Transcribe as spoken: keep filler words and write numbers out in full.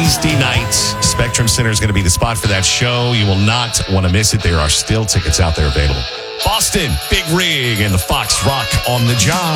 Wednesday night. Spectrum Center is going to be the spot for that show. You will not want to miss it. There are still tickets out there available. Boston, Big Rig, and the Fox Rock on the job.